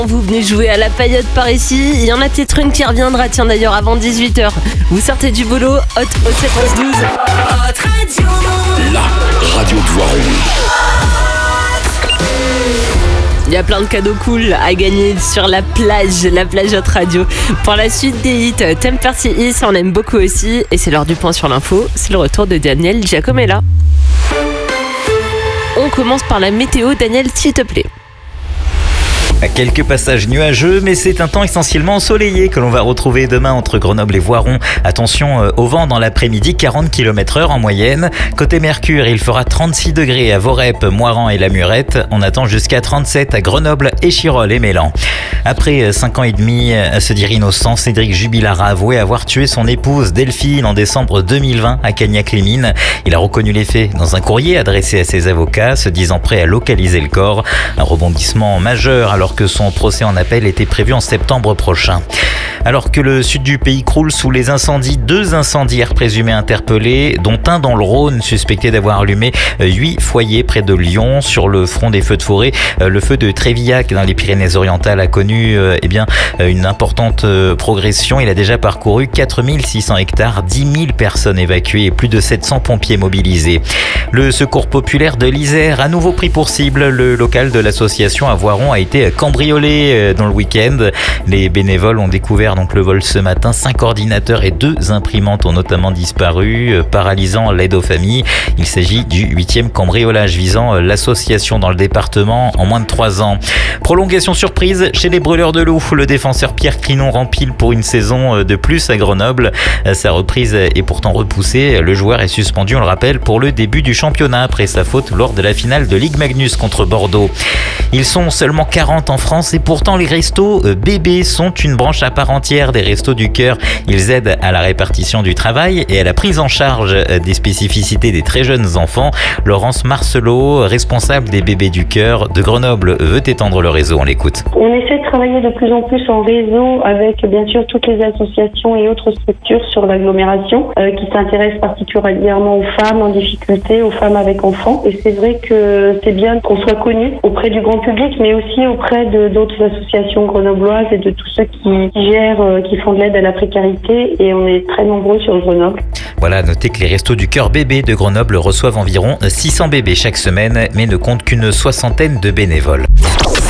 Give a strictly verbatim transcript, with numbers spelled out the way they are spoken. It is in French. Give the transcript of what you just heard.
Vous venez jouer à la paillote par ici. Il y en a peut-être une qui reviendra, tiens d'ailleurs, avant dix-huit heures. Vous sortez du boulot, hot au sept onze douze. Hot Radio. La radio de Voiron. Il y a plein de cadeaux cool à gagner sur la plage, la plage Hot Radio. Pour la suite des hits, Thème Percy Is, on aime beaucoup aussi. Et c'est l'heure du point sur l'info. C'est le retour de Daniel Giacomella. On commence par la météo. Daniel, s'il te plaît. Quelques passages nuageux, mais c'est un temps essentiellement ensoleillé que l'on va retrouver demain entre Grenoble et Voiron. Attention au vent dans l'après-midi, quarante kilomètres heure en moyenne. Côté Mercure, il fera trente-six degrés à Vorep, Moiran et la Murette. On attend jusqu'à trente-sept à Grenoble, Échirolles et Mélan. Après cinq ans et demi à se dire innocent, Cédric Jubilard a avoué avoir tué son épouse Delphine en décembre deux mille vingt à Cagnac-les-Mines. Il a reconnu les faits dans un courrier adressé à ses avocats, se disant prêt à localiser le corps. Un rebondissement majeur alors que son procès en appel était prévu en septembre prochain. Alors que le sud du pays croule sous les incendies, deux incendiaires présumés interpellés, dont un dans le Rhône, suspecté d'avoir allumé huit foyers près de Lyon. Sur le front des feux de forêt, le feu de Trévillac dans les Pyrénées-Orientales a connu eh bien, une importante progression. Il a déjà parcouru quatre mille six cents hectares, dix mille personnes évacuées et plus de sept cents pompiers mobilisés. Le secours populaire de l'Isère, à nouveau pris pour cible. Le local de l'association à Voiron a été cambriolé dans le week-end. Les bénévoles ont découvert donc le vol ce matin. Cinq ordinateurs et deux imprimantes ont notamment disparu, paralysant l'aide aux familles. Il s'agit du huitième cambriolage visant l'association dans le département en moins de trois ans. Prolongation surprise chez les brûleurs de loups. Le défenseur Pierre Crinon rempile pour une saison de plus à Grenoble. Sa reprise est pourtant repoussée. Le joueur est suspendu, on le rappelle, pour le début du championnat après sa faute lors de la finale de Ligue Magnus contre Bordeaux. Ils sont seulement quarante en France et pourtant les restos bébés sont une branche à part entière des restos du cœur. Ils aident à la répartition du travail et à la prise en charge des spécificités des très jeunes enfants. Laurence Marcelot, responsable des bébés du cœur de Grenoble, veut étendre le réseau. On l'écoute. On essaie de travailler de plus en plus en réseau avec bien sûr toutes les associations et autres structures sur l'agglomération euh, qui s'intéressent particulièrement aux femmes en difficulté, aux femmes avec enfants. Et c'est vrai que c'est bien qu'on soit connu auprès du grand public, mais aussi auprès de d'autres associations grenobloises et de tous ceux qui, qui gèrent, euh, qui font de l'aide à la précarité. Et on est très nombreux sur Grenoble. Voilà, notez que les restos du cœur bébé de Grenoble reçoivent environ six cents bébés chaque semaine, mais ne comptent qu'une soixantaine de bénévoles.